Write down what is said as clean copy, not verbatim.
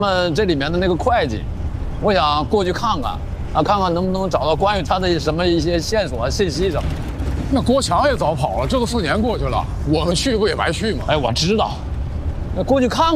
们这里面的那个会计，我想过去看看，看看能不能找到关于他的什么一些线索、信息什么。 那郭强也早跑了，这都4年过去了，我们去不也白去吗？ 哎，我知道，那过去看看。